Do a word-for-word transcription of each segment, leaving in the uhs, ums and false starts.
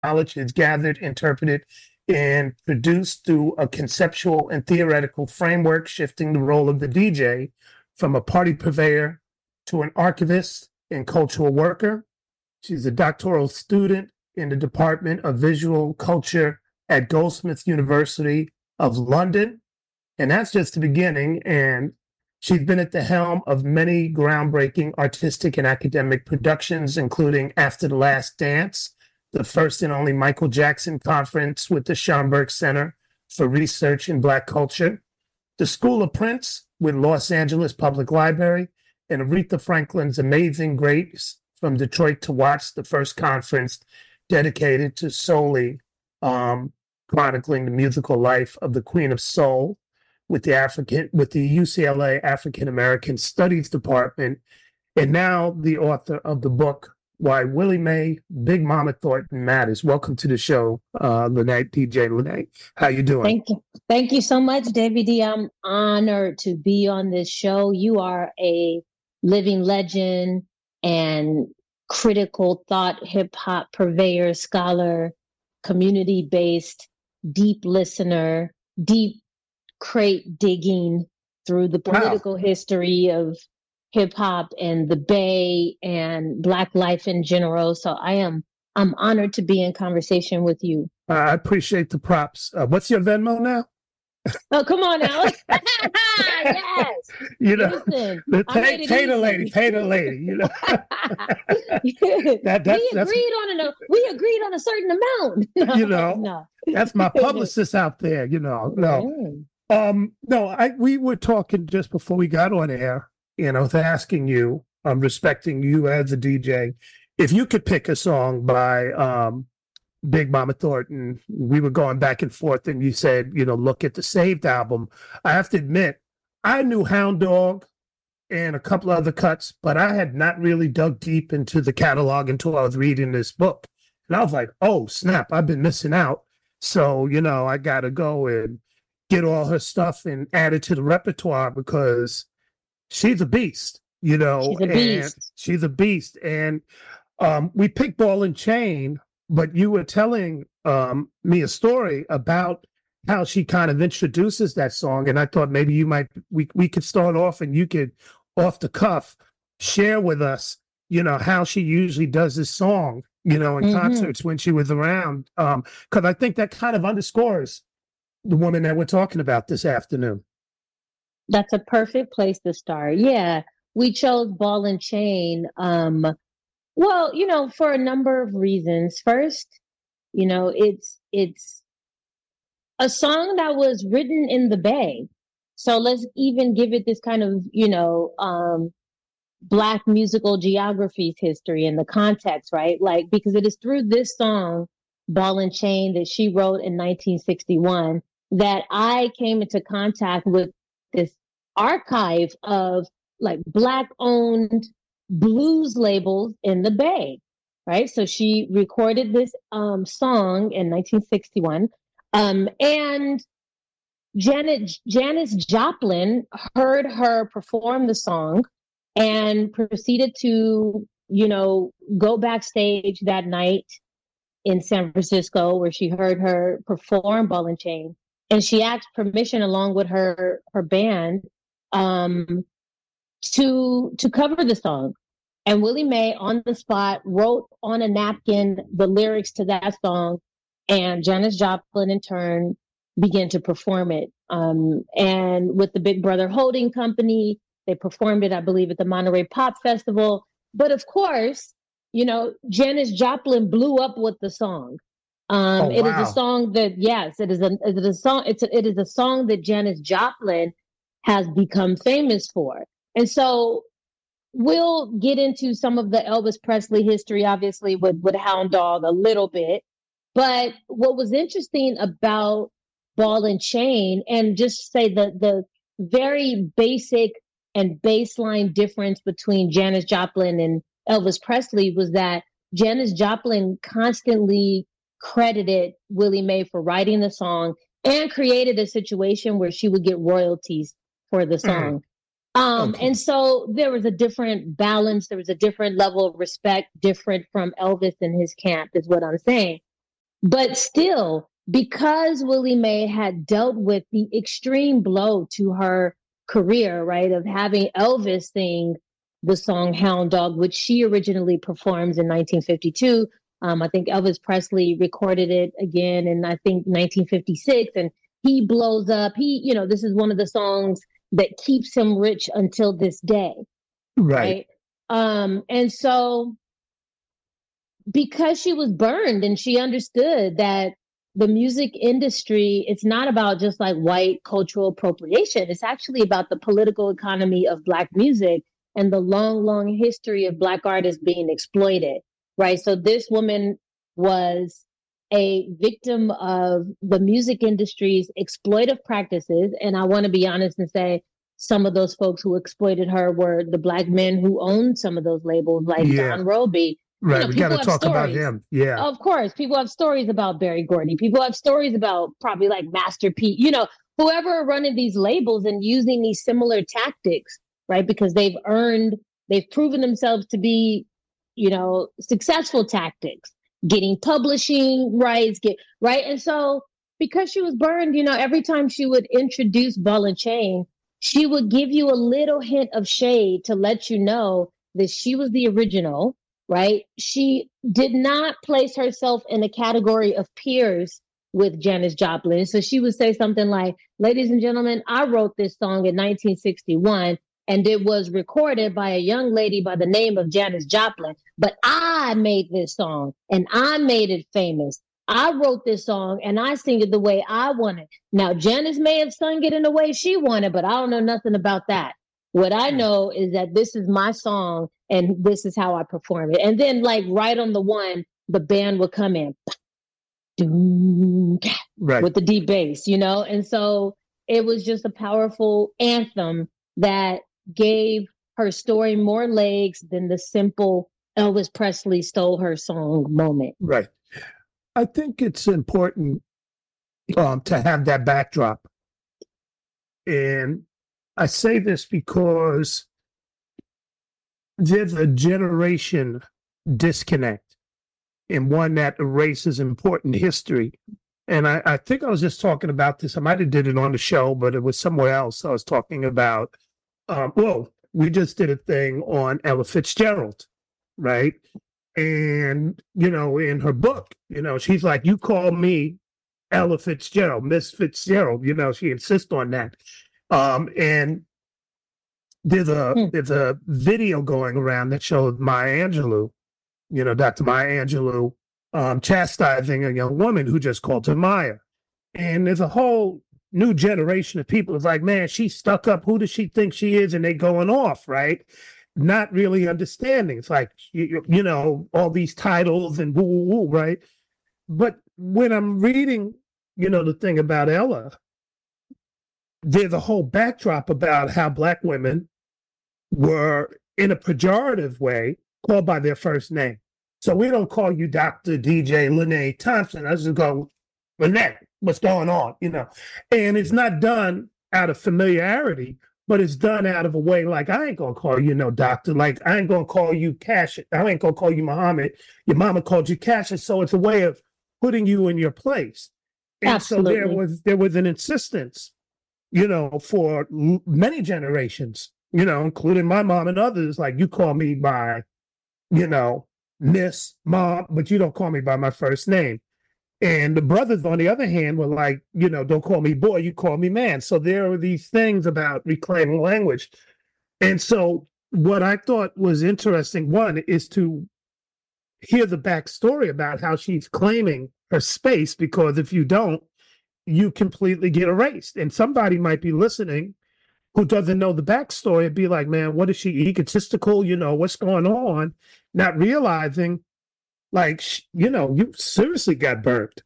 knowledge is gathered, interpreted, and produced through a conceptual and theoretical framework, shifting the role of the D J from a party purveyor to an archivist and cultural worker. She's a doctoral student in the Department of Visual Culture at Goldsmiths University of London. And that's just the beginning. And she's been at the helm of many groundbreaking artistic and academic productions, including After the Last Dance, the first and only Michael Jackson conference with the Schomburg Center for Research in Black Culture, The School of Prince with Los Angeles Public Library, and Aretha Franklin's Amazing Grace from Detroit to Watts, the first conference dedicated to solely um, chronicling the musical life of the Queen of Soul with the African, with the U C L A African American Studies Department, and now the author of the book Why Willie Mae, Big Mama Thornton Matters. Welcome to the show, uh, Lene, D J Lene. How you doing? Thank you. Thank you so much, David D. I'm honored to be on this show. You are a living legend and critical thought, hip hop purveyor, scholar, community-based, deep listener, deep crate digging through the political wow. history of hip hop and the Bay and Black life in general. So I am I'm honored to be in conversation with you. Uh, I appreciate the props. Uh, what's your Venmo now? Oh, come on, Alex. Yes. You know, Listen, the pay, pay the lady, pay the lady, you know. that, that, we agreed on an, we agreed on a certain amount. No, you know, no. That's my publicist out there, you know. No. Mm. Um, no, I we were talking just before we got on air, and I was asking you, I'm um, respecting you as a D J, if you could pick a song by um Big Mama Thornton. We were going back and forth, and you said, you know, look at the Saved album. I have to admit, I knew Hound Dog and a couple other cuts, but I had not really dug deep into the catalog until I was reading this book. And I was like, oh, snap, I've been missing out. So, you know, I got to go and get all her stuff and add it to the repertoire because she's a beast, you know. She's a beast. And she's a beast. And um, we picked Ball and Chain, but you were telling um, me a story about how she kind of introduces that song, and I thought maybe you might we we could start off, and you could, off the cuff, share with us, you know, how she usually does this song, you know, in mm-hmm. concerts when she was around, because um, I think that kind of underscores the woman that we're talking about this afternoon. That's a perfect place to start. Yeah, we chose Ball and Chain. Um, Well, you know, for a number of reasons. First, you know, it's it's a song that was written in the Bay. So let's even give it this kind of, you know, um, Black musical geography's history and the context, right? Like, because it is through this song, Ball and Chain, that she wrote in nineteen sixty-one, that I came into contact with this archive of like Black owned blues labels in the Bay, right? So she recorded this um, song in nineteen sixty-one, um, and Janet Janis Joplin heard her perform the song and proceeded to, you know, go backstage that night in San Francisco where she heard her perform Ball and Chain, and she asked permission along with her her band um, to to cover the song. And Willie Mae, on the spot, wrote on a napkin the lyrics to that song, and Janis Joplin, in turn, began to perform it. Um, and with the Big Brother Holding Company, they performed it, I believe, at the Monterey Pop Festival. But of course, you know, Janis Joplin blew up with the song. Um, oh, it wow. is a song that, yes, it is a, it is a song. It's a, it is a song that Janis Joplin has become famous for, and so. We'll get into some of the Elvis Presley history, obviously, with, with Hound Dog a little bit. But what was interesting about Ball and Chain, and just say the, the very basic and baseline difference between Janis Joplin and Elvis Presley, was that Janis Joplin constantly credited Willie Mae for writing the song and created a situation where she would get royalties for the song. Mm. Um, okay. And so there was a different balance. There was a different level of respect, different from Elvis and his camp, is what I'm saying. But still, because Willie Mae had dealt with the extreme blow to her career, right, of having Elvis sing the song Hound Dog, which she originally performs in nineteen fifty-two. Um, I think Elvis Presley recorded it again in, I think, nineteen fifty-six. And he blows up. He, you know, this is one of the songs that keeps him rich until this day. Right. Right. Um, and so because she was burned and she understood that the music industry, it's not about just like white cultural appropriation. It's actually about the political economy of Black music and the long, long history of Black artists being exploited, right? So this woman was a victim of the music industry's exploitive practices. And I want to be honest and say some of those folks who exploited her were the Black men who owned some of those labels, like Yeah. Don Roby. Right. You know, We got to people have talk about stories. him. Yeah. Of course, people have stories about Berry Gordy. People have stories about probably like Master P, you know, whoever are running these labels and using these similar tactics, right? Because they've earned, they've proven themselves to be, you know, successful tactics, getting publishing rights, get right. And so because she was burned, you know, every time she would introduce Ball and Chain, she would give you a little hint of shade to let you know that she was the original. Right? She did not place herself in a category of peers with Janis Joplin. So she would say something like, ladies and gentlemen, I wrote this song in nineteen sixty-one and it was recorded by a young lady by the name of Janis Joplin. But I made this song and I made it famous. I wrote this song and I sing it the way I want it. Now, Janis may have sung it in the way she wanted, but I don't know nothing about that. What I know is that this is my song and this is how I perform it. And then like right on the one, the band would come in right. with the deep bass, you know? And so it was just a powerful anthem that gave her story more legs than the simple Elvis Presley stole her song moment. Right. I think it's important um, to have that backdrop. And I say this because there's a generation disconnect and one that erases important history. And I, I think I was just talking about this. I might have did it on the show, but it was somewhere else. I was talking about, um, well, we just did a thing on Ella Fitzgerald, right? And, you know, in her book, you know, she's like, you call me Ella Fitzgerald, Miss Fitzgerald, you know, she insists on that. Um, and there's a hmm. there's a video going around that shows Maya Angelou, you know, Doctor Maya Angelou, um, chastising a young woman who just called her Maya. And there's a whole new generation of people. It's like, man, she's stuck up. Who does she think she is? And they going off, right? Not really understanding. It's like, you, you know, all these titles and woo, woo, woo, right? But when I'm reading, you know, the thing about Ella, there's a whole backdrop about how Black women were, in a pejorative way, called by their first name. So we don't call you Doctor D J Lene Thompson. I just go, Lynette, what's going on? You know, and it's not done out of familiarity, but it's done out of a way like, I ain't gonna call you no doctor. Like, I ain't gonna call you Cash. I ain't gonna call you Muhammad. Your mama called you Cash. So it's a way of putting you in your place. And Absolutely. so there was there was an insistence, you know, for l- many generations, you know, including my mom and others, like, you call me by, you know, Miss Mom, but you don't call me by my first name. And the brothers, on the other hand, were like, you know, don't call me boy, you call me man. So there are these things about reclaiming language. And so what I thought was interesting, one, is to hear the backstory about how she's claiming her space, because if you don't, you completely get erased. And somebody might be listening who doesn't know the backstory and be like, man, what is she, egotistical? You know, what's going on? Not realizing, like, you know, you seriously got burnt.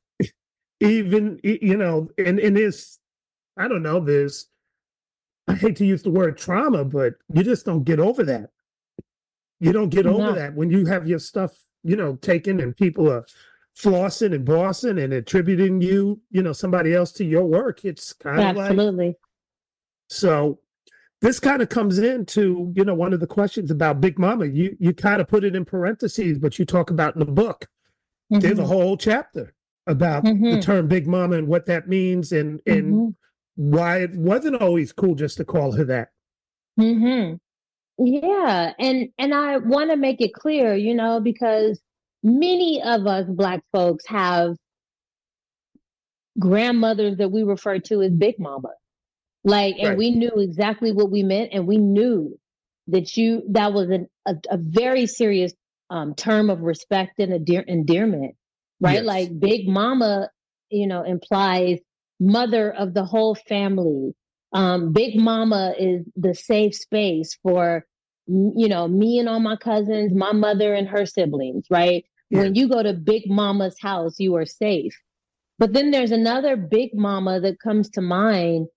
Even, you know, and, and there's, I don't know, there's, I hate to use the word trauma, but you just don't get over that. You don't get over No. that when you have your stuff, you know, taken and people are flossing and bossing and attributing you, you know, somebody else to your work. It's kind of like, Absolutely. so this kind of comes into, you know, one of the questions about Big Mama. You you kind of put it in parentheses, but you talk about in the book. Mm-hmm. There's a whole chapter about the Mm-hmm. term Big Mama and what that means, and and Mm-hmm. why it wasn't always cool just to call her that. Mm-hmm. Yeah, and and I want to make it clear, you know, because many of us Black folks have grandmothers that we refer to as Big Mama. Like, and Right. we knew exactly what we meant, and we knew that you that was an, a, a very serious um, term of respect and endear- endearment, right? Yes. Like, Big Mama, you know, implies mother of the whole family. Um, Big Mama is the safe space for, you know, me and all my cousins, my mother and her siblings, right? Yeah. When you go to Big Mama's house, you are safe. But then there's another Big Mama that comes to mind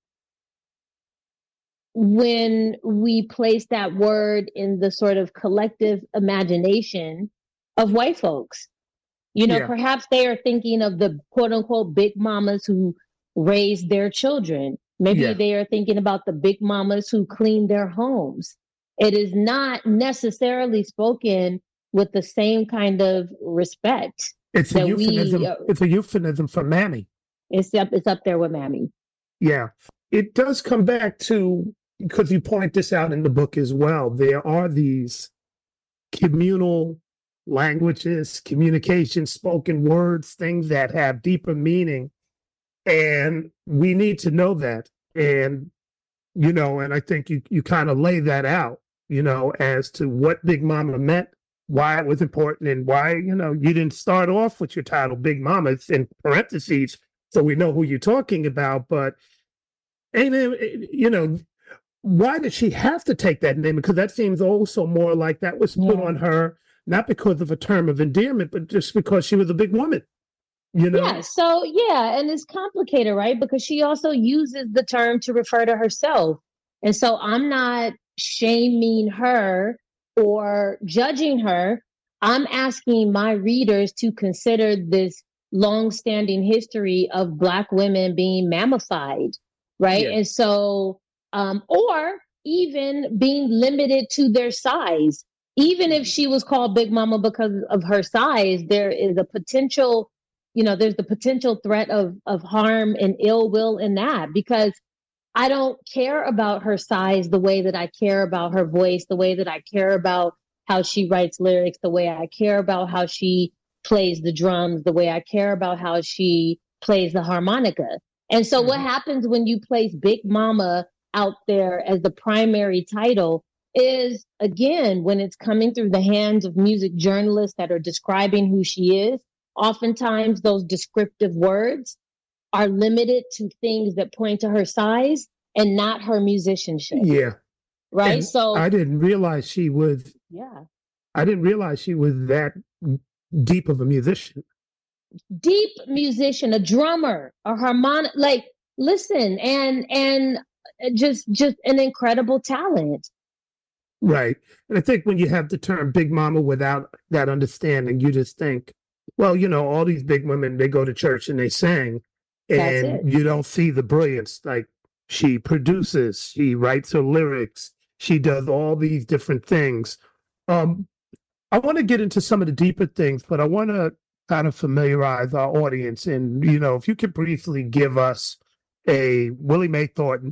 when we place that word in the sort of collective imagination of white folks. You know, Yeah. perhaps they are thinking of the quote unquote big mamas who raised their children. Maybe Yeah. they are thinking about the big mamas who clean their homes. It is not necessarily spoken with the same kind of respect It's a that we, euphemism. uh, It's a euphemism for mammy. it's up, it's up there with Mammy. Yeah. It does come back to, because you point this out in the book as well, there are these communal languages, communication, spoken words, things that have deeper meaning. And we need to know that. And, you know, and I think you, you kind of lay that out, you know, as to what Big Mama meant, why it was important, and why, you know, you didn't start off with your title, Big Mama. It's in parentheses, so we know who you're talking about. But, and, you know, why did she have to take that name? Because that seems also more like that was put Yeah. on her, not because of a term of endearment, but just because she was a big woman, you know? Yeah, so yeah, and it's complicated, right? Because she also uses the term to refer to herself. And so I'm not shaming her or judging her. I'm asking my readers to consider this long-standing history of Black women being mammified, right? Yeah. And so, um, or even being limited to their size. Even if she was called Big Mama because of her size, there is a potential, you know, there's the potential threat of of harm and ill will in that, because I don't care about her size the way that I care about her voice, the way that I care about how she writes lyrics, the way I care about how she plays the drums, the way I care about how she plays the harmonica. And so what Mhm. happens when you place Big Mama out there as the primary title is, again, when it's coming through the hands of music journalists that are describing who she is, oftentimes those descriptive words are limited to things that point to her size and not her musicianship, Yeah. right? And So, I didn't realize she was, yeah, I didn't realize she was that deep of a musician. deep musician, a drummer, a harmonic, like, listen, and and just just an incredible talent. Right. And I think when you have the term Big Mama without that understanding, you just think, well, you know, all these big women, they go to church and they sing, That's and it. you don't see the brilliance. Like, she produces, she writes her lyrics, she does all these different things. Um, I want to get into some of the deeper things, but I want to kind of familiarize our audience. And, you know, if you could briefly give us a Willie Mae Thornton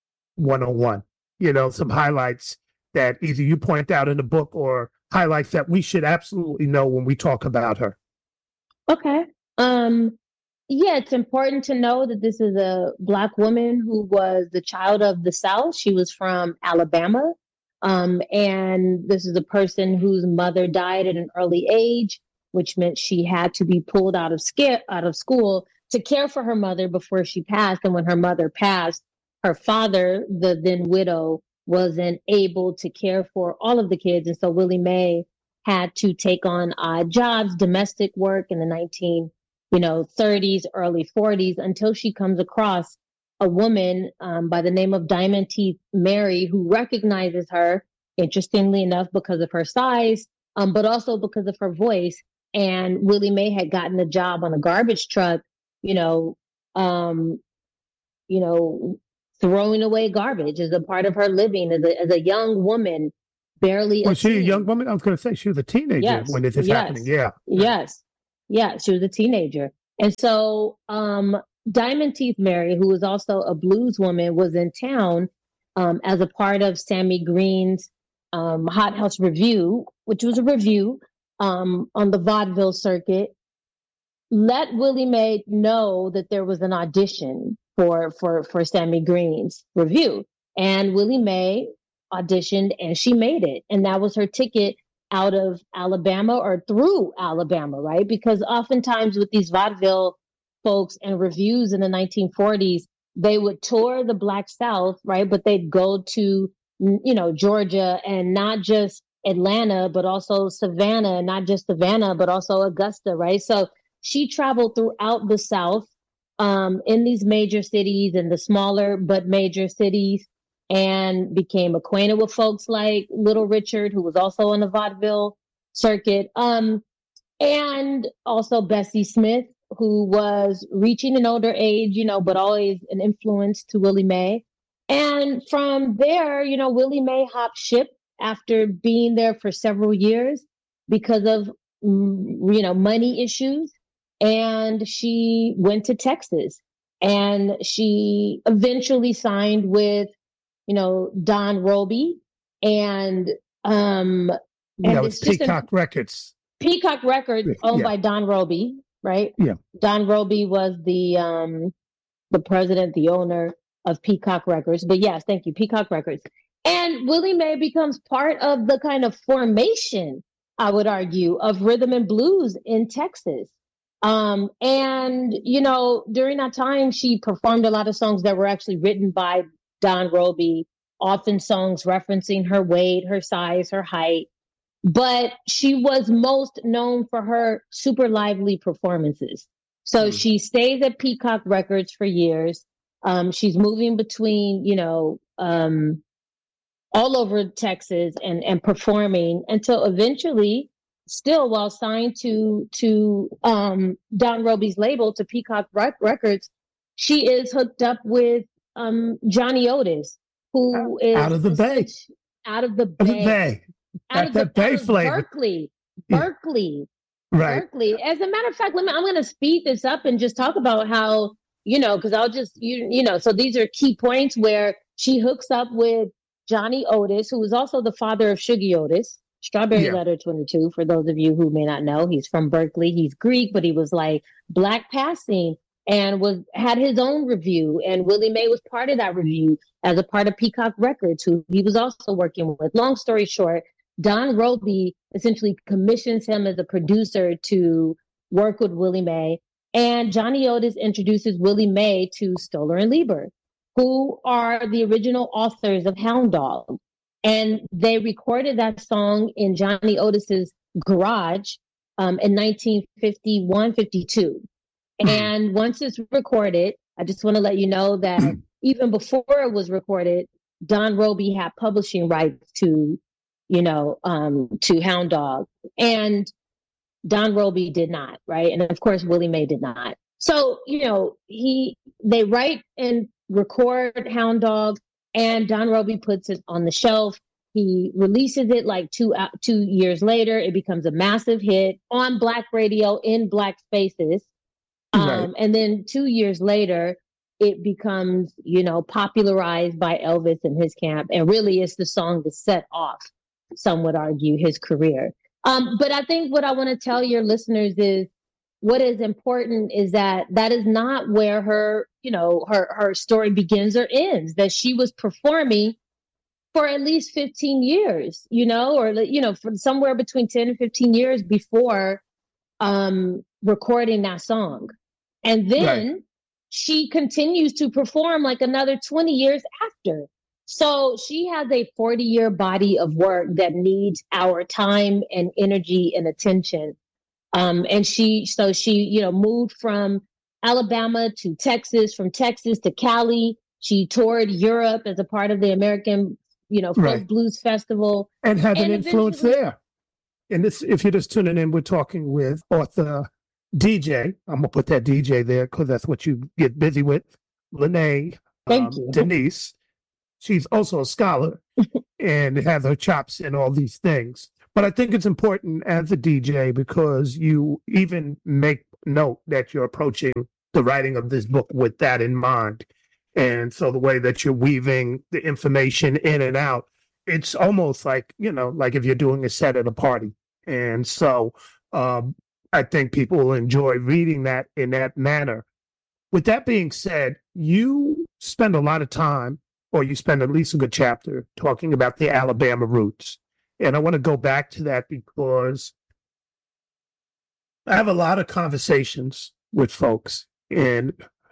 one oh one, you know, some highlights that either you point out in the book or highlights that we should absolutely know when we talk about her. Okay. Um, yeah, it's important to know that this is a Black woman who was the child of the South. She was from Alabama. Um, and this is a person whose mother died at an early age, which meant she had to be pulled out of sca- out of school to care for her mother before she passed. And when her mother passed, her father, the then widow, wasn't able to care for all of the kids. And so Willie Mae had to take on odd jobs, domestic work in the nineteen, you know, thirties, early forties, until she comes across a woman um, by the name of Diamond Teeth Mary, who recognizes her, interestingly enough, because of her size, um, but also because of her voice. And Willie Mae had gotten a job on a garbage truck, you know, um, you know, throwing away garbage as a part of her living as a, as a young woman, barely a Was she a young teen. woman? I was going to say she was a teenager Yes, when this is yes, happening. Yeah. yes, yes. She was a teenager. And so um, Diamond Teeth Mary, who was also a blues woman, was in town um, as a part of Sammy Green's um, Hot House Review, which was a review um, on the vaudeville circuit. Let Willie Mae know that there was an audition for for for Sammy Green's review, and Willie Mae auditioned and she made it, and that was her ticket out of Alabama or through Alabama, right? Because oftentimes with these vaudeville folks and reviews in the nineteen forties, they would tour the Black South, right? But they'd go to, you know, Georgia, and not just Atlanta, but also Savannah, not just Savannah, but also Augusta, right? So she traveled throughout the South um, in these major cities and the smaller but major cities, and became acquainted with folks like Little Richard, who was also on the vaudeville circuit, um, and also Bessie Smith, who was reaching an older age, you know, but always an influence to Willie Mae. And from there, you know, Willie Mae hopped ship after being there for several years because of, you know, money issues. And she went to Texas, and she eventually signed with, you know, Don Robey, and um, and yeah, it's Peacock a, Records. Peacock Records, owned yeah. by Don Robey, right? Yeah. Don Robey was the um, the president, the owner of Peacock Records. But yes, thank you, Peacock Records. And Willie Mae becomes part of the kind of formation, I would argue, of rhythm and blues in Texas. Um, and, you know, during that time, she performed a lot of songs that were actually written by Don Robey, often songs referencing her weight, her size, her height. But she was most known for her super lively performances. So mm. she stays at Peacock Records for years. Um, she's moving between, you know, um, all over Texas and, and performing until eventually, still while signed to to um, Don Robey's label, to Peacock Rec- Records, she is hooked up with um, Johnny Otis, who is out of the Bay, out of the Bay, out of the Bay, out of the Bay flavor, Berkeley, Berkeley, yeah. right? Berkeley. As a matter of fact, let me. I'm going to speed this up and just talk about how, you know, because I'll just you you know. So these are key points where she hooks up with Johnny Otis, who was also the father of Shuggie Otis. Strawberry yeah. Letter twenty-two, for those of you who may not know, he's from Berkeley. He's Greek, but he was like Black passing and was had his own review. And Willie Mae was part of that review as a part of Peacock Records, who he was also working with. Long story short, Don Robey essentially commissions him as a producer to work with Willie Mae. And Johnny Otis introduces Willie Mae to Stoller and Lieber, who are the original authors of Hound Dog. And they recorded that song in Johnny Otis's garage um, in nineteen fifty-one, fifty-two. And once it's recorded, I just want to let you know that even before it was recorded, Don Robey had publishing rights to, you know, um, to Hound Dog. And Don Robey did not, right? And of course, Willie Mae did not. So, you know, he they write and record Hound Dog, and Don Robey puts it on the shelf. He releases it like two uh, two years later. It becomes a massive hit on Black radio in Black spaces. Um, right. And then two years later, it becomes, you know, popularized by Elvis and his camp. And really, it's the song that set off, some would argue, his career. Um, but I think what I want to tell your listeners is, what is important is that that is not where her, you know, her, her story begins or ends, that she was performing for at least fifteen years, you know, or, you know, for somewhere between ten and fifteen years before um, recording that song. And then right. she continues to perform like another twenty years after. So she has a forty year body of work that needs our time and energy and attention. Um, and she, so she, you know, moved from Alabama to Texas, from Texas to Cali. She toured Europe as a part of the American, you know, folk right. blues festival. And had an influence there. And this, if you're just tuning in, we're talking with author D J. I'm going to put that D J there because that's what you get busy with. Lene Thank um, you. Denise. She's also a scholar and has her chops in all these things. But I think it's important as a D J because you even make note that you're approaching the writing of this book with that in mind. And so the way that you're weaving the information in and out, it's almost like, you know, like if you're doing a set at a party. And so um, I think people will enjoy reading that in that manner. With that being said, you spend a lot of time, or you spend at least a good chapter, talking about the Alabama roots. And I want to go back to that because I have a lot of conversations with folks, and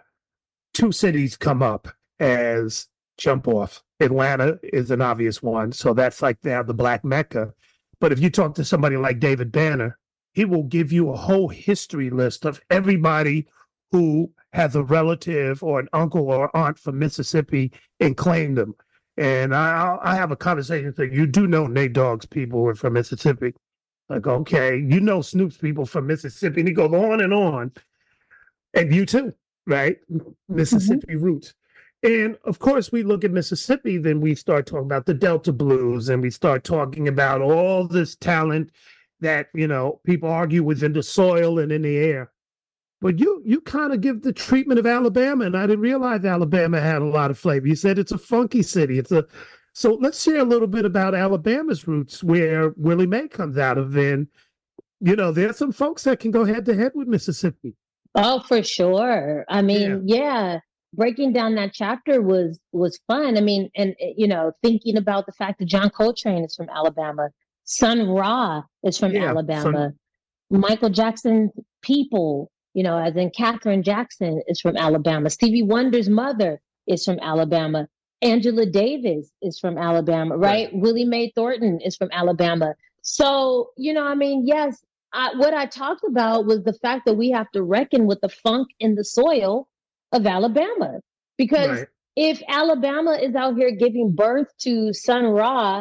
two cities come up as jump off. Atlanta is an obvious one, so that's like now the Black Mecca. But if you talk to somebody like David Banner, he will give you a whole history list of everybody who has a relative or an uncle or aunt from Mississippi and claimed them. And I, I have a conversation saying, you do know Nate Dogg's people are from Mississippi. Like, okay, you know Snoop's people from Mississippi. And he goes on and on. And you too, right? Mississippi mm-hmm. roots. And of course, we look at Mississippi, then we start talking about the Delta Blues, and we start talking about all this talent that, you know, people argue was in the soil and in the air. But you you kind of give the treatment of Alabama, and I didn't realize Alabama had a lot of flavor. You said it's a funky city. It's a so let's share a little bit about Alabama's roots, where Willie Mae comes out of. And you know, there's some folks that can go head to head with Mississippi. Oh, for sure. I mean, yeah. yeah, breaking down that chapter was was fun. I mean, and you know, thinking about the fact that John Coltrane is from Alabama, Sun Ra is from yeah, Alabama, Sun- Michael Jackson's people. You know, as in Katherine Jackson is from Alabama. Stevie Wonder's mother is from Alabama. Angela Davis is from Alabama, right? right. Willie Mae Thornton is from Alabama. So, you know, I mean, yes, I, what I talked about was the fact that we have to reckon with the funk in the soil of Alabama. Because right. if Alabama is out here giving birth to Sun Ra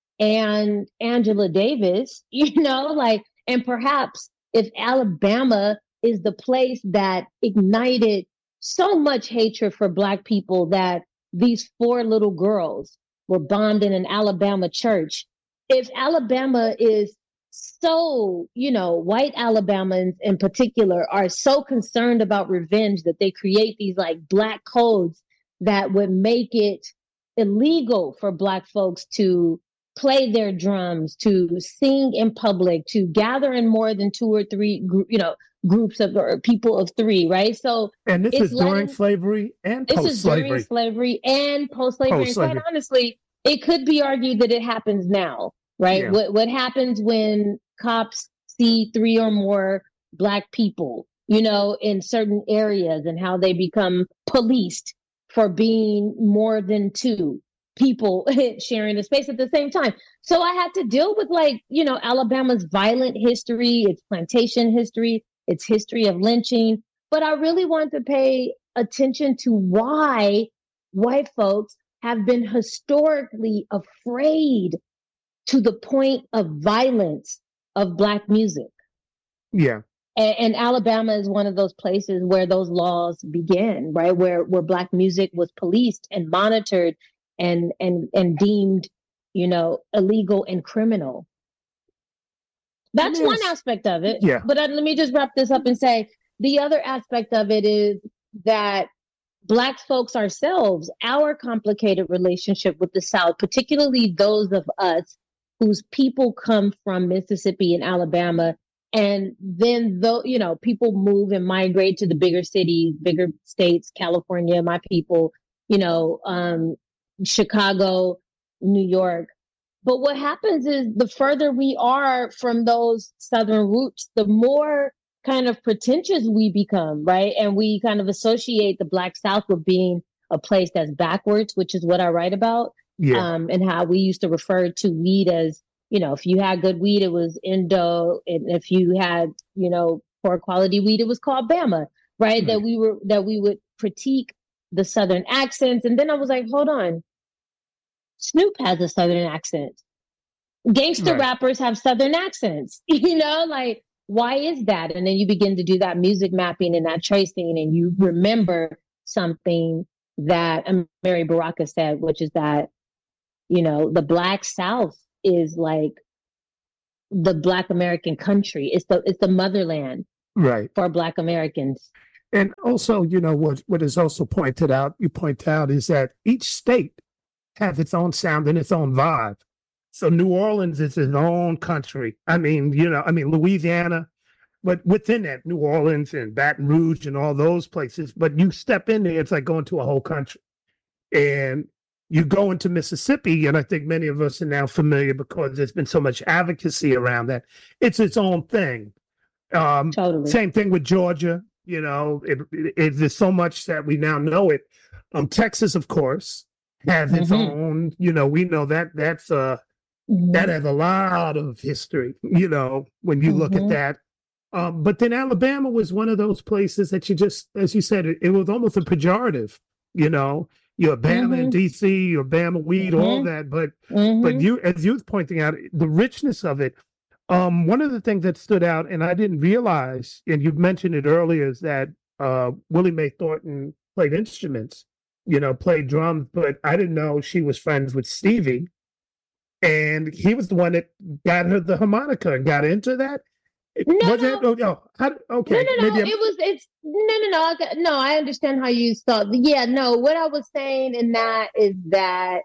and Angela Davis, you know, like, and perhaps if Alabama is the place that ignited so much hatred for Black people that these four little girls were bombed in an Alabama church. If Alabama is so, you know, white Alabamans in particular are so concerned about revenge that they create these like Black codes that would make it illegal for Black folks to play their drums, to sing in public, to gather in more than two or three, you know, groups of or people of three, right? So, and this is during letting, slavery and post-slavery. This is during slavery and post-slavery. And quite honestly, it could be argued that it happens now, right? Yeah. What what happens when cops see three or more Black people, you know, in certain areas, and how they become policed for being more than two people sharing the space at the same time. So I had to deal with, like, you know, Alabama's violent history, its plantation history, its history of lynching. But I really want to pay attention to why white folks have been historically afraid to the point of violence of Black music. Yeah. And, and Alabama is one of those places where those laws began, right? Where where Black music was policed and monitored and and and deemed, you know, illegal and criminal. That's yes. one aspect of it. Yeah. But uh, let me just wrap this up and say the other aspect of it is that Black folks ourselves, our complicated relationship with the South, particularly those of us whose people come from Mississippi and Alabama, and then though, you know, people move and migrate to the bigger cities, bigger states, California, my people, you know, um, Chicago, New York. But what happens is the further we are from those Southern roots, the more kind of pretentious we become, right? And we kind of associate the Black South with being a place that's backwards, which is what I write about. Yeah. Um, and how we used to refer to weed as, you know, if you had good weed, it was Indo. And if you had, you know, poor quality weed, it was called Bama, right? Mm. That we were, that we would critique the Southern accents. And then I was like, hold on. Snoop has a Southern accent. Gangster right. rappers have Southern accents, you know, like, why is that? And then you begin to do that music mapping and that tracing, and you remember something that Mary Baraka said, which is that, you know, the Black South is like the Black American country. It's the, it's the motherland. Right. for Black Americans. And also, you know, what what is also pointed out, you point out, is that each state has its own sound and its own vibe. So New Orleans is its own country. I mean, you know, I mean Louisiana, but within that, New Orleans and Baton Rouge and all those places. But you step in there, it's like going to a whole country. And you go into Mississippi, and I think many of us are now familiar because there's been so much advocacy around that. It's its own thing. Um, Totally. Same thing with Georgia. You know, it, it, it, there's so much that we now know it. Um, Texas, of course, has its Mhm. own. You know, we know that that's uh Mhm. that has a lot of history. You know, when you look at Mhm. that. Um, but then Alabama was one of those places that you just, as you said, it, it was almost a pejorative. You know, you're Bama in Mhm. D C, you're Bama weed, all Mhm. that. But but Mhm. you, as you was pointing out, the richness of it. Um, one of the things that stood out, and I didn't realize, and you mentioned it earlier, is that uh, Willie Mae Thornton played instruments, you know, played drums, but I didn't know she was friends with Stevie, and he was the one that got her the harmonica and got into that. No, Was no, that? Oh, no. How, no, okay, no, no. maybe I'm, It was. It's no, no, no. I got, no, I understand how you thought. Yeah, no. What I was saying in that is that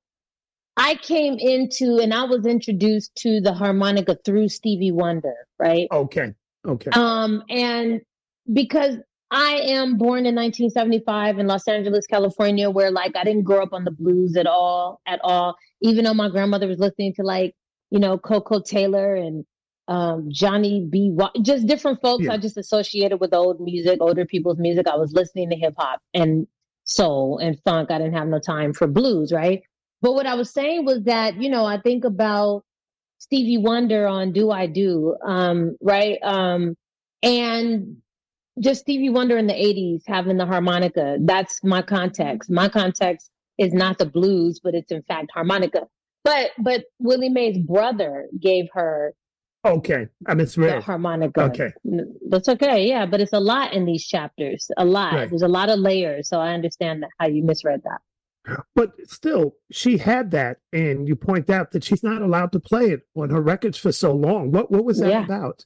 I came into and I was introduced to the harmonica through Stevie Wonder, right? okay, okay, Um, and because I am born in nineteen seventy-five in Los Angeles, California, where like I didn't grow up on the blues at all, at all. Even though my grandmother was listening to like, you know, Coco Taylor and um, Johnny B. Wa- just different folks I yeah, just associated with old music, older people's music. I was listening to hip hop and soul and funk. I didn't have no time for blues, right? But what I was saying was that, you know, I think about Stevie Wonder on Do I Do, um, right? Um, and just Stevie Wonder in the eighties having the harmonica. That's my context. My context is not the blues, but it's in fact harmonica. But but Willie Mae's brother gave her okay. I the misread. harmonica. Okay, That's okay, yeah, but it's a lot in these chapters. A lot. right. There's a lot of layers. So I understand that, how you misread that. But still, she had that, and you point out that she's not allowed to play it on her records for so long. What what was that Yeah. about?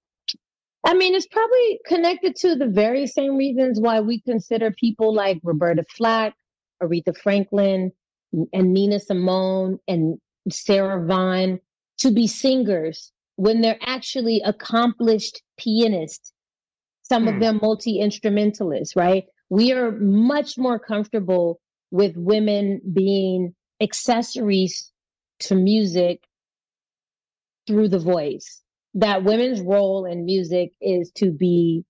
I mean, it's probably connected to the very same reasons why we consider people like Roberta Flack, Aretha Franklin, and Nina Simone and Sarah Vaughan to be singers when they're actually accomplished pianists, some of Hmm. them multi instrumentalists, right? We are much more comfortable with women being accessories to music through the voice. That women's role in music is to be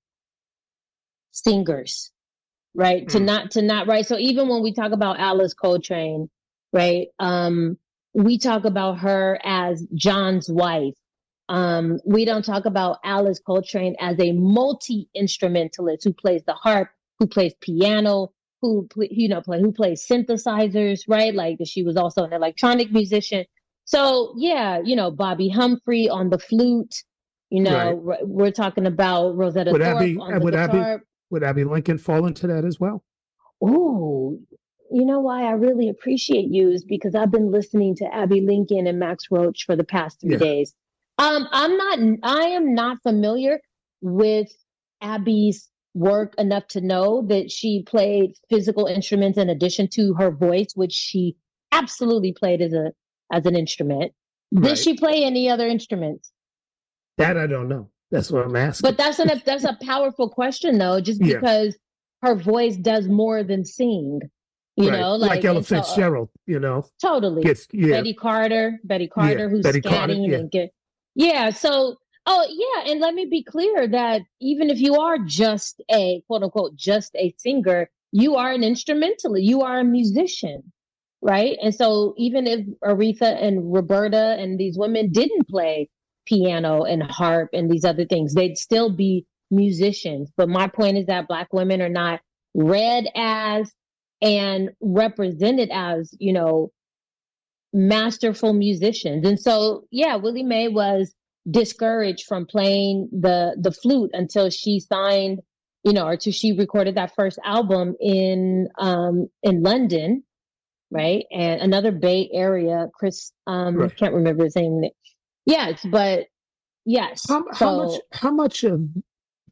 singers, right? To Hmm. not to not write. So even when we talk about Alice Coltrane, right? Um, we talk about her as John's wife. Um, we don't talk about Alice Coltrane as a multi-instrumentalist who plays the harp, who plays piano, who you know play who plays synthesizers, right? Like she was also an electronic musician. So yeah, you know Bobby Humphrey on the flute. You Right. know we're talking about Rosetta Would Thorpe Abby on the would Abby guitar. would Abby Lincoln fall into that as well? Oh, you know why I really appreciate you is because I've been listening to Abby Lincoln and Max Roach for the past three Yeah. days. Um, I'm not, I am not familiar with Abby's work enough to know that she played physical instruments in addition to her voice, which she absolutely played as a as an instrument. Did Right. she play any other instruments? That I don't know. That's what I'm asking. But that's an that's a powerful question though, just Yeah. because her voice does more than sing. You Right. know, like, like, Ella and so, uh, Fitzgerald, you know, totally. gets yeah, Betty Carter, Betty Carter, yeah, who's Betty Carter, scatting yeah, and get, yeah. So, oh yeah, and let me be clear that even if you are just a quote unquote just a singer, you are an instrumentalist, you are a musician, right? And so, even if Aretha and Roberta and these women didn't play piano and harp and these other things, they'd still be musicians. But my point is that Black women are not read as and represented as, you know, masterful musicians. And so, yeah, Willie Mae was discouraged from playing the the flute until she signed, you know, or until she recorded that first album in um in London, right? And another Bay Area, Chris, um, right. can't remember his name. Yes, but yes. How, how much So how much of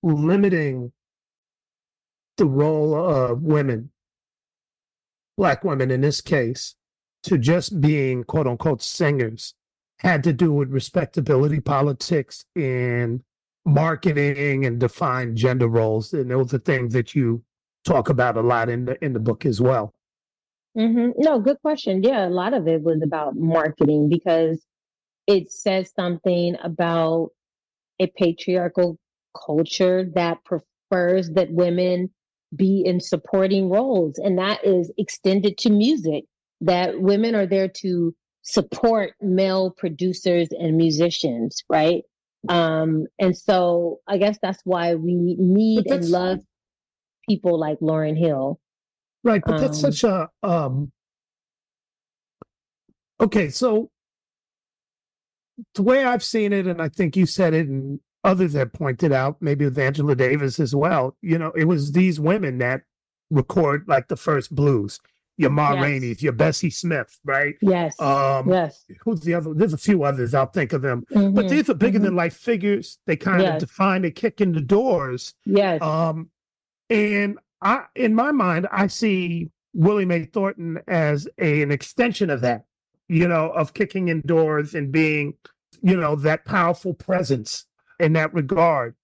limiting the role of women, Black women in this case, to just being quote unquote singers had to do with respectability politics and marketing and defined gender roles. And those are things that you talk about a lot in the in the book as well. Mm-hmm. No, good question. Yeah, a lot of it was about marketing because it says something about a patriarchal culture that prefers that women be in supporting roles. And that is extended to music, that women are there to support male producers and musicians, right? Um, and so I guess that's why we need and love people like Lauryn Hill. Right, but that's um, such a um okay, so the way I've seen it, and I think you said it and others have pointed out, maybe with Angela Davis as well, you know, it was these women that record like the first blues. Your Ma yes. Rainey's, your Bessie Smith, right? Yes. Um, yes. Who's the other? There's a few others. I'll think of them. Mm-hmm. But these are bigger mm-hmm. than life figures. They kind yes. of define the kick in the doors. Yes. Um, and I, in my mind, I see Willie Mae Thornton as a, an extension of that, you know, of kicking in doors and being, you know, that powerful presence in that regard.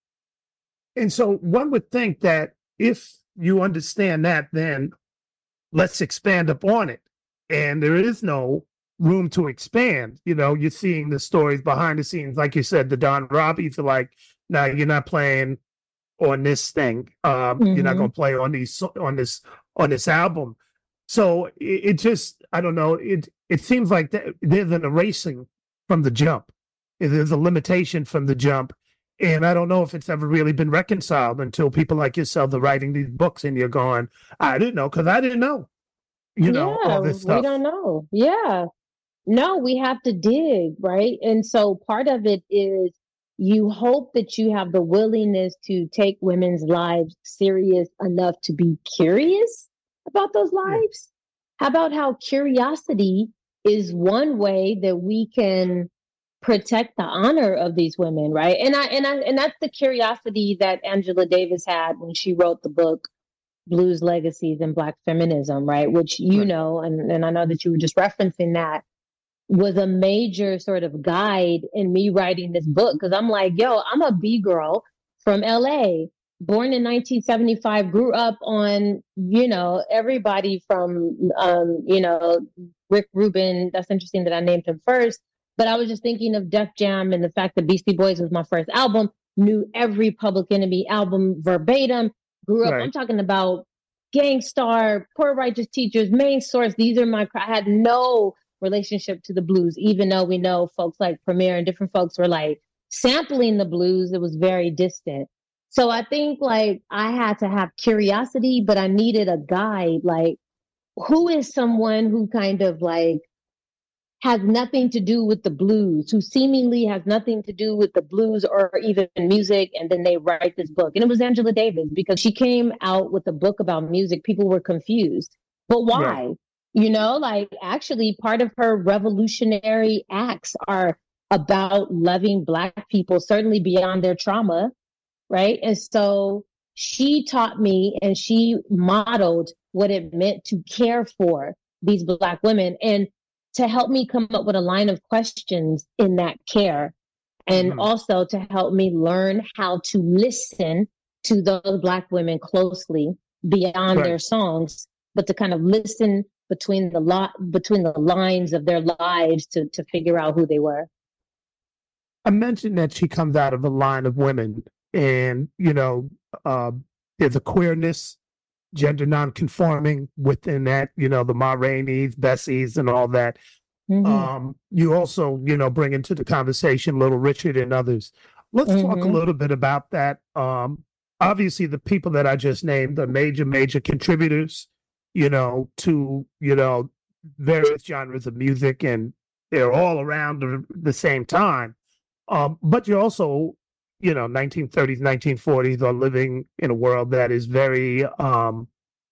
And so one would think that if you understand that, then let's expand upon it. And there is no room to expand. You know, you're seeing the stories behind the scenes. Like you said, the Don Robbies are like, no, you're not playing on this thing. Um, mm-hmm. You're not going to play on these, on this, on this album. So it, it just, I don't know. It, it seems like that there's an erasing from the jump. There's a limitation from the jump. And I don't know if it's ever really been reconciled until people like yourself are writing these books and you're going, I didn't know, because I didn't know, you know, yeah, all this stuff. We don't know. Yeah. No, we have to dig, right? And so part of it is you hope that you have the willingness to take women's lives serious enough to be curious about those lives. Yeah. How about how curiosity is one way that we can protect the honor of these women, right? And I and I and that's the curiosity that Angela Davis had when she wrote the book Blues Legacies and Black Feminism, right? Which you right. know, and, and I know that you were just referencing that, was a major sort of guide in me writing this book. Because I'm like, yo, I'm a B girl from L A, born in nineteen seventy-five, grew up on, you know, everybody from, um, you know, Rick Rubin. That's interesting that I named him first. But I was just thinking of Def Jam and the fact that Beastie Boys was my first album, knew every Public Enemy album verbatim, grew up, right. I'm talking about Gang Starr, Poor Righteous Teachers, Main Source. These are my, I had no relationship to the blues, even though we know folks like Premier and different folks were like sampling the blues. It was very distant. So I think like I had to have curiosity, but I needed a guide. Like, who is someone who kind of like, has nothing to do with the blues, who seemingly has nothing to do with the blues or even music, and then they write this book. And it was Angela Davis, because she came out with a book about music. People were confused. But why? Right. You know, like actually part of her revolutionary acts are about loving Black people, certainly beyond their trauma, right? And so she taught me and she modeled what it meant to care for these Black women, and to help me come up with a line of questions in that care. And mm-hmm. also to help me learn how to listen to those Black women closely beyond right. their songs, but to kind of listen between the lot between the lines of their lives to, to figure out who they were. I mentioned that she comes out of a line of women, and, you know, uh, there's a queerness, gender non-conforming within that, you know, the Ma Rainey's, Bessie's, and all that. Mm-hmm. Um, you also, you know, bring into the conversation Little Richard and others. Let's mm-hmm. talk a little bit about that. Um, obviously, the people that I just named are major, major contributors, you know, to, you know, various genres of music, and they're all around the, the same time. Um, but you're also, you know, nineteen thirties, nineteen forties are living in a world that is very um,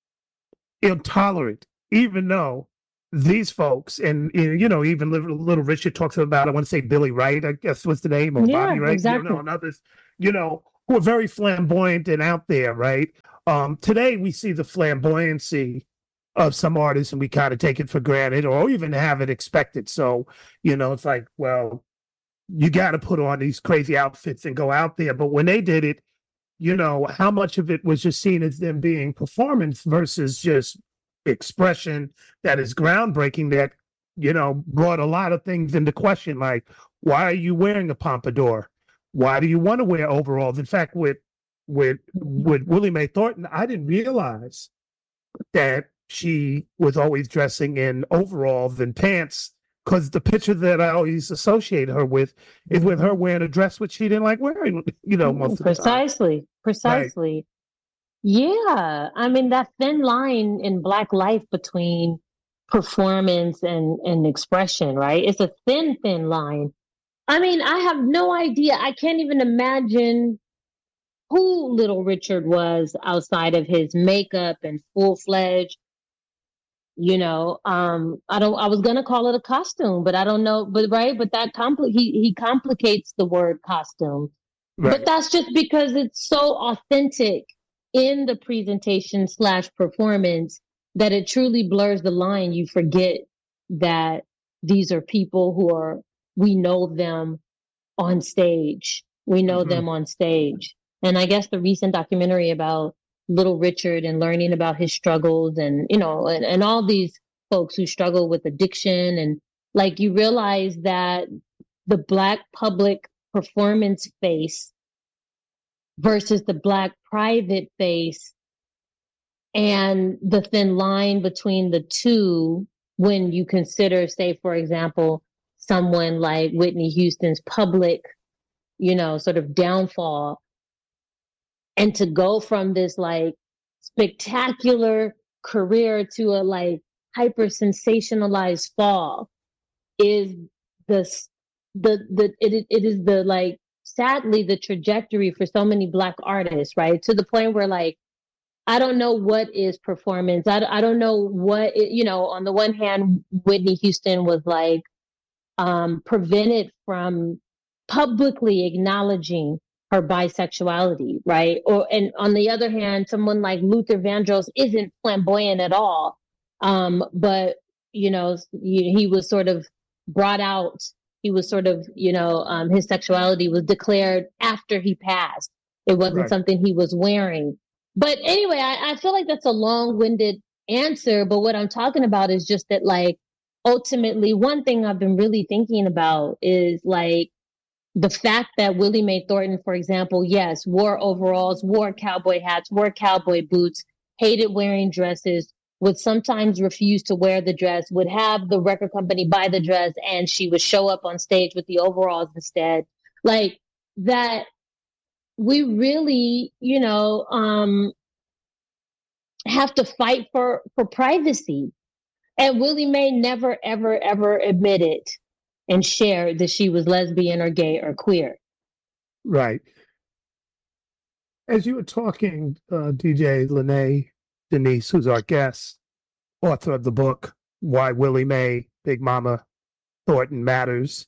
intolerant, even though these folks, and, you know, even Little, Little Richard talks about, I want to say Billy Wright, I guess was the name, or yeah, Bobby Wright, exactly. you know, and others, you know, who are very flamboyant and out there, right? Um, today we see the flamboyancy of some artists and we kind of take it for granted or even have it expected. So, you know, it's like, well, you got to put on these crazy outfits and go out there. But when they did it, you know, how much of it was just seen as them being performance versus just expression that is groundbreaking that, you know, brought a lot of things into question, like, why are you wearing a pompadour? Why do you want to wear overalls? In fact, with with with Willie Mae Thornton, I didn't realize that she was always dressing in overalls and pants, because the picture that I always associate her with is with her wearing a dress which she didn't like wearing, you know, most of the time. Precisely, precisely. Right. Yeah, I mean, that thin line in Black life between performance and, and expression, right? It's a thin, thin line. I mean, I have no idea. I can't even imagine who Little Richard was outside of his makeup and full-fledged, you know, um, I don't, I was going to call it a costume, but I don't know, but right. But that compli- he, he complicates the word costume, right. But that's just because it's so authentic in the presentation slash performance that it truly blurs the line. You forget that these are people who are, we know them on stage. We know mm-hmm. them on stage. And I guess the recent documentary about Little Richard and learning about his struggles and, you know, and, and all these folks who struggle with addiction. And like, you realize that the Black public performance face versus the Black private face and the thin line between the two, when you consider, say, for example, someone like Whitney Houston's public, you know, sort of downfall. And to go from this like spectacular career to a like hyper sensationalized fall is the the the it it is the like sadly the trajectory for so many Black artists, right? To the point where like I don't know what is performance. I I don't know what it, you know. On the one hand, Whitney Houston was like um, prevented from publicly acknowledging her bisexuality, right? Or and on the other hand, someone like Luther Vandross isn't flamboyant at all, um, but you know he was sort of brought out. He was sort of you know um, his sexuality was declared after he passed. It wasn't right. something he was wearing. But anyway, I, I feel like that's a long-winded answer. But what I'm talking about is just that, like, ultimately, one thing I've been really thinking about is like. The fact that Willie Mae Thornton, for example, yes, wore overalls, wore cowboy hats, wore cowboy boots, hated wearing dresses, would sometimes refuse to wear the dress, would have the record company buy the dress, and she would show up on stage with the overalls instead. Like that, we really, you know, um, have to fight for, for privacy. And Willie Mae never, ever, ever admitted and shared that she was lesbian or gay or queer. Right. As you were talking, uh, D J Lene Denise, who's our guest, author of the book, Why Willie Mae, Big Mama Thornton Matters.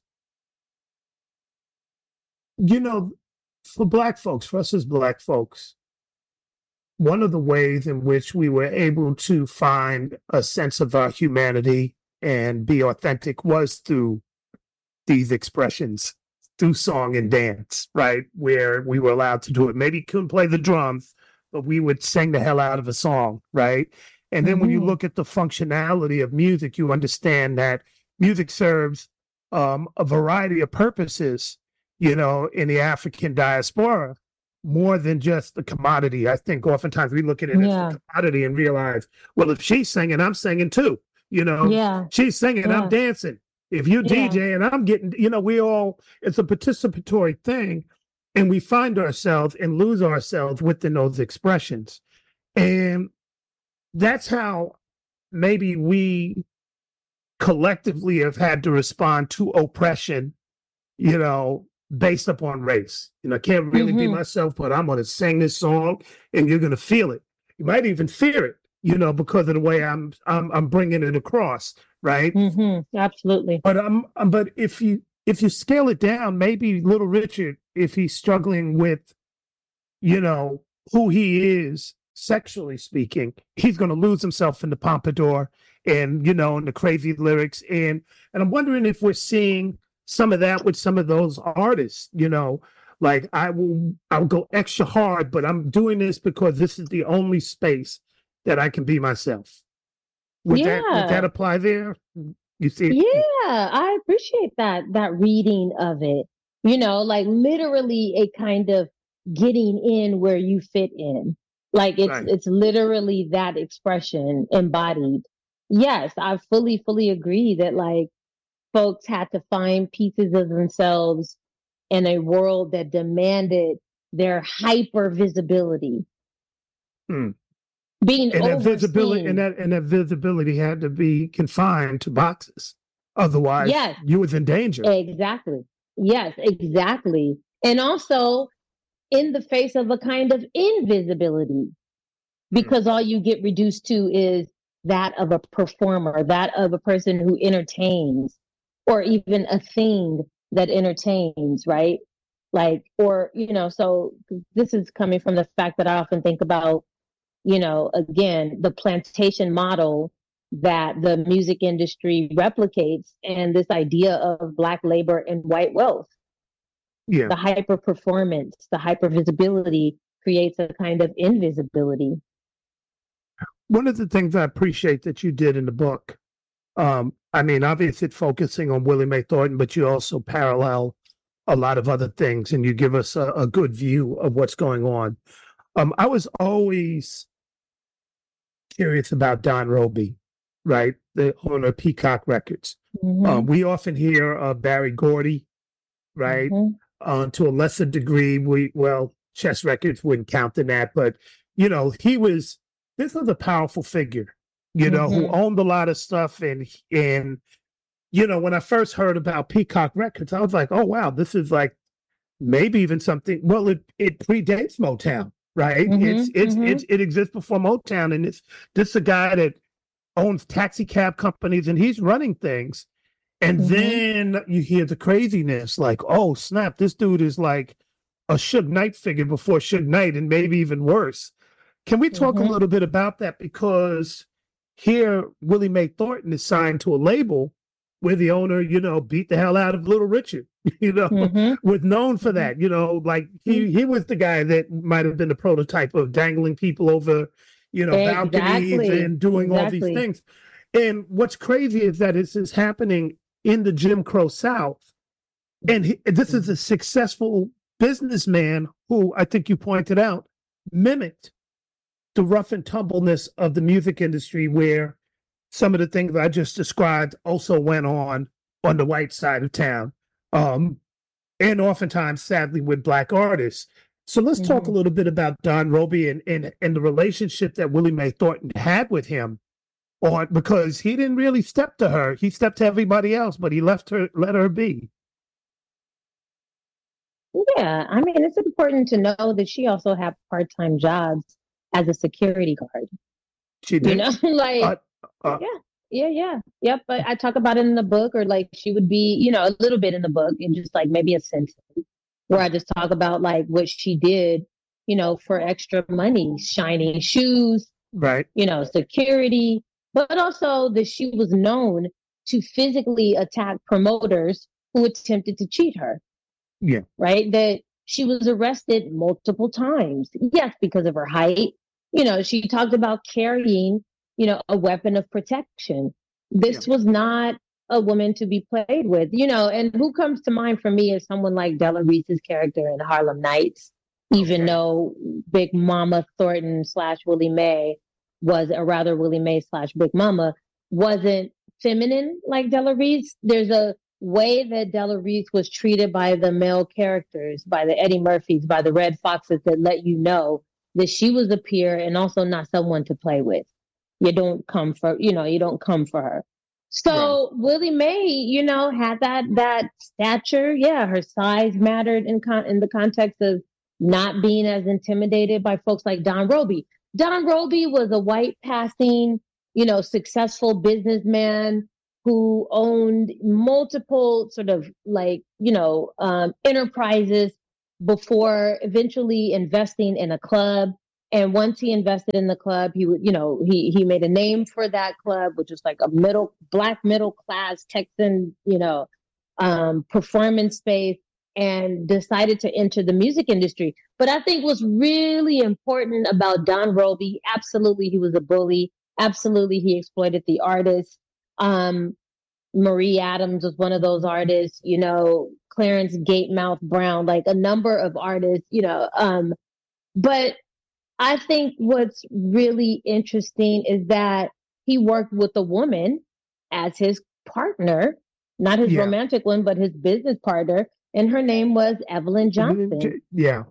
You know, for Black folks, for us as Black folks, one of the ways in which we were able to find a sense of our humanity and be authentic was through these expressions, through song and dance, right? Where we were allowed to do it. Maybe couldn't play the drums, but we would sing the hell out of a song, right? And then mm-hmm. when you look at the functionality of music, you understand that music serves um, a variety of purposes, you know, in the African diaspora, more than just the commodity. I think oftentimes we look at it yeah. as a commodity and realize, well, if she's singing, I'm singing too. You know, yeah. she's singing, yeah. I'm dancing. If you yeah. D J and I'm getting, you know, we all, it's a participatory thing, and we find ourselves and lose ourselves within those expressions. And that's how maybe we collectively have had to respond to oppression, you know, based upon race. You know, I can't really mm-hmm. be myself, but I'm going to sing this song and you're going to feel it. You might even fear it, you know, because of the way I'm, I'm, I'm bringing it across. Right. Mm-hmm. Absolutely. But um, but if you if you scale it down, maybe Little Richard, if he's struggling with you know, who he is sexually speaking, he's going to lose himself in the pompadour and, you know, and the crazy lyrics. And, and I'm wondering if we're seeing some of that with some of those artists, you know, like I will, I'll go extra hard, but I'm doing this because this is the only space that I can be myself. Would Yeah. that, would that apply there? You see? Yeah, I appreciate that that reading of it. You know, like literally a kind of getting in where you fit in. Like it's Right. it's literally that expression embodied. Yes, I fully fully agree that like folks had to find pieces of themselves in a world that demanded their hyper visibility. Hmm. Being And that visibility and overseen. that and that visibility had to be confined to boxes. Otherwise, Yes, you was in danger. exactly. Yes, exactly. And also in the face of a kind of invisibility, Mm. because all you get reduced to is that of a performer, that of a person who entertains, or even a thing that entertains, right? Like, or, you know, so this is coming from the fact that I often think about, you know, again, the plantation model that the music industry replicates and this idea of Black labor and white wealth. Yeah. The hyper performance, the hyper visibility creates a kind of invisibility. One of the things I appreciate that you did in the book, um, I mean, obviously it's focusing on Willie Mae Thornton, but you also parallel a lot of other things and you give us a, a good view of what's going on. Um, I was always curious about Don Robey, right? The owner of Peacock Records. Mm-hmm. Um, we often hear of Barry Gordy, right? Mm-hmm. Uh, to a lesser degree, we well, Chess Records wouldn't count in that, but you know, he was this was a powerful figure, you know, Mm-hmm. who owned a lot of stuff, and and you know, when I first heard about Peacock Records, I was like, oh wow, this is like maybe even something. Well, it it predates Motown, right? Mm-hmm. It's it's Mm-hmm. it's it exists before Motown, and it's this is a guy that owns taxi cab companies, and he's running things. And Mm-hmm. then you hear the craziness, like, oh snap, this dude is like a Suge Knight figure before Suge Knight, and maybe even worse. Can we talk Mm-hmm. a little bit about that? Because here, Willie Mae Thornton is signed to a label where the owner, you know, beat the hell out of Little Richard, you know, Mm-hmm. was known for that. You know, like he he was the guy that might have been the prototype of dangling people over, you know, balconies Exactly. and doing all these Exactly. things. And what's crazy is that this is happening in the Jim Crow South. And he, this is a successful businessman who I think you pointed out mimicked the rough and tumbleness of the music industry, where some of the things I just described also went on on the white side of town. Um, and oftentimes, sadly, with Black artists. So let's talk a Mm-hmm. little bit about Don Robey and, and, and the relationship that Willie Mae Thornton had with him, on because he didn't really step to her. He stepped to everybody else, but he left her, let her be. Yeah, I mean, it's important to know that she also had part-time jobs as a security guard. She You did. know, like Uh, uh, yeah, yeah, yeah, yep. But I talk about it in the book, or like she would be, you know, a little bit in the book, and just like maybe a sentence where I just talk about like what she did, you know, for extra money, shiny shoes, right. you know, security, but also that she was known to physically attack promoters who attempted to cheat her. Yeah. Right? That she was arrested multiple times. Yes, because of her height. You know, she talked about carrying, you know, a weapon of protection. This Yeah. was not a woman to be played with, you know, and who comes to mind for me is someone like Della Reese's character in Harlem Nights, even Okay. though Big Mama Thornton slash Willie Mae was, or rather Willie Mae slash Big Mama wasn't feminine like Della Reese. There's a way that Della Reese was treated by the male characters, by the Eddie Murphys, by the Red Foxes, that let you know that she was a peer and also not someone to play with. You don't come for, you know, you don't come for her. So right. Willie Mae, you know, had that that stature. Yeah, her size mattered in con- in the context of not being as intimidated by folks like Don Robey. Don Robey was a white passing, you know, successful businessman who owned multiple sort of like, you know, um, enterprises, before eventually investing in a club. And once he invested in the club, he would, you know, he he made a name for that club, which was like a middle black middle class Texan, you know, um, performance space, and decided to enter the music industry. But I think what's really important about Don Roby, absolutely, he was a bully. Absolutely, he exploited the artists. Um, Marie Adams was one of those artists, you know, Clarence Gatemouth Brown, like a number of artists, you know. Um, but I think what's really interesting is that he worked with a woman as his partner, not his Yeah. romantic one, but his business partner. And her name was Evelyn Johnson, Yeah.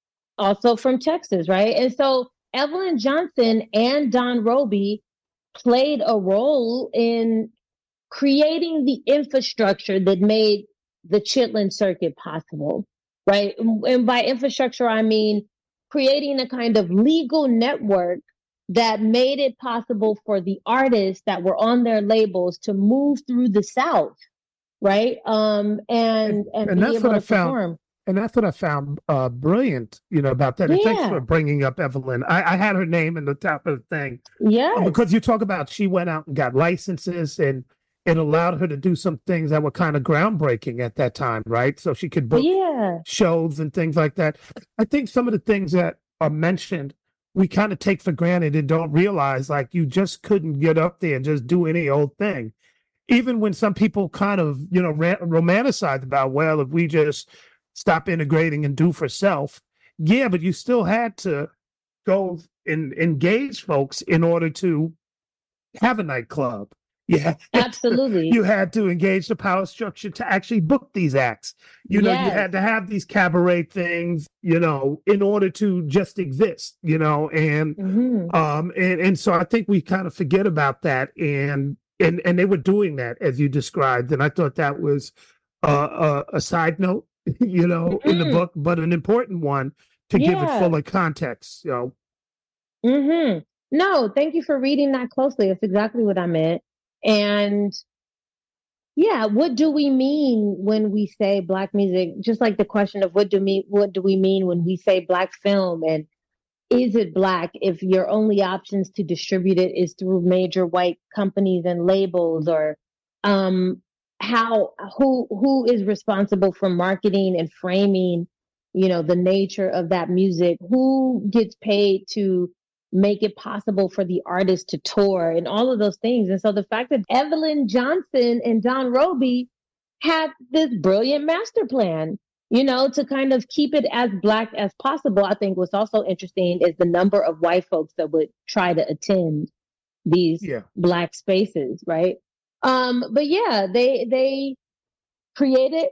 also from Texas, right? And so Evelyn Johnson and Don Roby played a role in creating the infrastructure that made the Chitlin circuit possible, right? And by infrastructure, I mean creating a kind of legal network that made it possible for the artists that were on their labels to move through the South, right? Um, and and, and be that's able what to I found. perform. And that's what I found uh, brilliant, you know, about that. And thanks Yeah. for bringing up Evelyn. I, I had her name in the top of the thing. Yeah. Uh, because you talk about she went out and got licenses, and it allowed her to do some things that were kind of groundbreaking at that time, right? So she could book Yeah. shows and things like that. I think some of the things that are mentioned, we kind of take for granted and don't realize, like you just couldn't get up there and just do any old thing. Even when some people kind of, you know, ra- romanticize about, well, if we just stop integrating and do for self. Yeah, but you still had to go and engage folks in order to have a nightclub. Yeah, Absolutely. You had to engage the power structure to actually book these acts. You know, Yes. you had to have these cabaret things, you know, in order to just exist, you know, and Mhm. um and, and so I think we kind of forget about that, and and and they were doing that as you described, and I thought that was uh, a, a side note, you know, in the Mhm. book, but an important one to give it Yeah. fuller context. You know, Mm-hmm. No, thank you for reading that closely. That's exactly what I meant. And yeah, what do we mean when we say Black music? Just like the question of what do me what do we mean when we say Black film, and is it Black if your only options to distribute it is through major white companies and labels, or um how who who is responsible for marketing and framing, you know, the nature of that music? Who gets paid to make it possible for the artist to tour and all of those things? And so the fact that Evelyn Johnson and Don Roby had this brilliant master plan, you know, to kind of keep it as Black as possible. I think what's also interesting is the number of white folks that would try to attend these yeah. Black spaces, right? Um, but yeah, they they created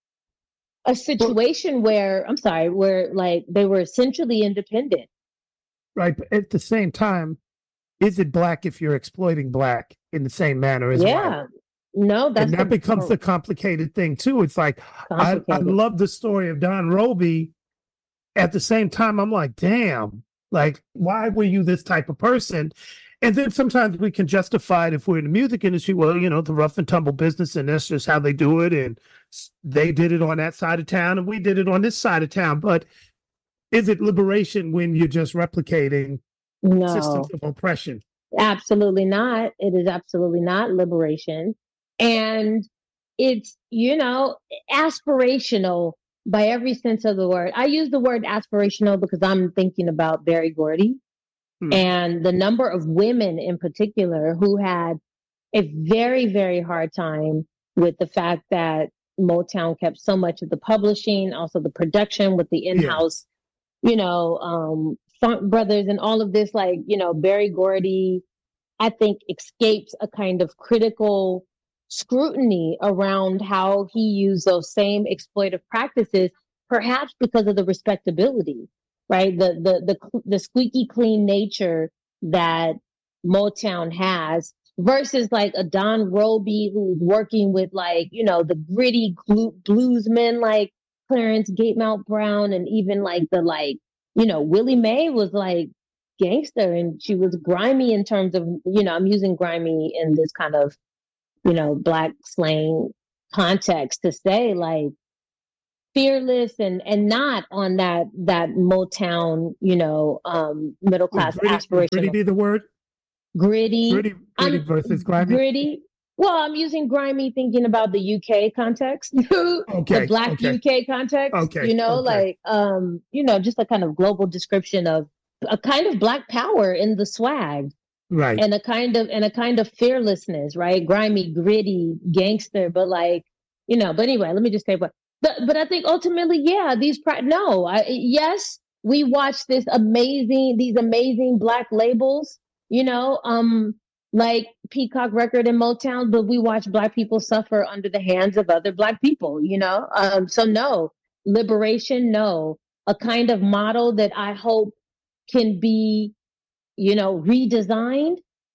a situation where, I'm sorry, where like they were essentially independent. Right. But at the same time, is it Black if you're exploiting Black in the same manner as Yeah. white? No, that's And that the, becomes the complicated thing too. It's like I, I complicated. love the story of Don Roby. At the same time, I'm like, damn, like, why were you this type of person? And then sometimes we can justify it if we're in the music industry. Well, you know, the rough and tumble business, and that's just how they do it. And they did it on that side of town, and we did it on this side of town. But is it liberation when you're just replicating No, systems of oppression? absolutely not. It is absolutely not liberation. And it's, you know, aspirational by every sense of the word. I use the word aspirational because I'm thinking about Berry Gordy Hmm. and the number of women in particular who had a very, very hard time with the fact that Motown kept so much of the publishing, also the production with the in-house, you know, um, Funk Brothers and all of this. Like, you know, Berry Gordy, I think, escapes a kind of critical scrutiny around how he used those same exploitive practices, perhaps because of the respectability, right? The the the the squeaky clean nature that Motown has versus like a Don Roby who's working with like, you know, the gritty glu- bluesmen like Clarence Gatemouth Brown, and even like the like, you know, Willie Mae was like gangster, and she was grimy in terms of, you know, I'm using grimy in this kind of, you know, Black slang context to say like fearless and and not on that that Motown, you know, um, middle Would class gritty, would gritty aspirational be the word? gritty. Gritty, gritty I'm versus grimy? gritty. Well, I'm using grimy thinking about the U K context, the Okay, Black okay, U K context. okay, You know, okay. like um, you know, just a kind of global description of a kind of Black power in the swag Right. and a kind of and a kind of fearlessness, right? Grimy, gritty, gangster, but like, you know. But anyway, let me just say, but but, but I think ultimately, yeah, these pri- no, I, yes, we watch this amazing, these amazing Black labels, you know, um, like Peacock Record and Motown, but we watch Black people suffer under the hands of other Black people, you know. Um, so no, liberation, no, a kind of model that I hope can be, you know, redesigned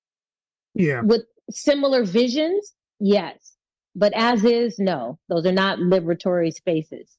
Yeah. with similar visions, yes. But as is, no. Those are not liberatory spaces.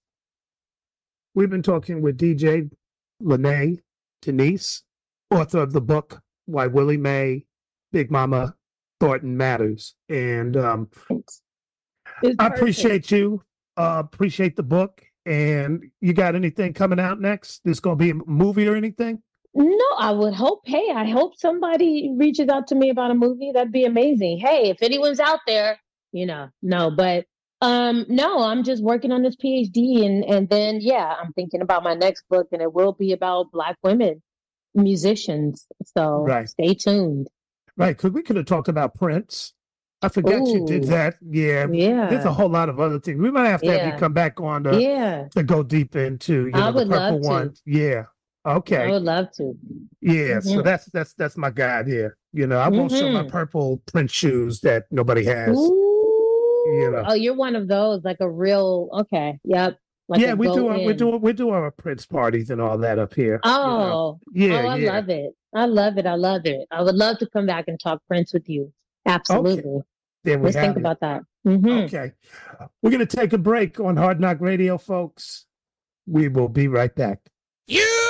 We've been talking with D J Lene Denise, author of the book Why Willie Mae, Big Mama Thornton Matters. And um, It's, it's I perfect. appreciate you. Uh, appreciate the book. And you got anything coming out next? There's going to be a movie or anything? No, I would hope. Hey, I hope somebody reaches out to me about a movie. That'd be amazing. Hey, if anyone's out there, you know, no, but um, no, I'm just working on this PhD, and and then yeah, I'm thinking about my next book, and it will be about Black women musicians. So Right. stay tuned. Right. Because we could have talked about Prince. I forgot you did Ooh, that. Yeah. There's a yeah, whole lot of other things. We might have to have you yeah, come back on to, yeah. to go deep into, you I know, the would purple love to. one. Yeah. I Okay. would love to. Yeah. So hmm that's that's that's my guy here. You know, I won't show my hmm purple Prince shoes that nobody has. You Ooh, know. oh, you're one of those, like a real. Okay, yep, like Yeah, a we go do our we in. do we do our Prince parties and all that up here. You know. Oh, Yeah, oh, I yeah. love it. I love it. I love it. I would love to come back and talk Prince with you. Okay. Absolutely. There we Let's think have it. about that. hmm Okay. We're gonna take a break on Hard Knock Radio, folks. We will be right back. You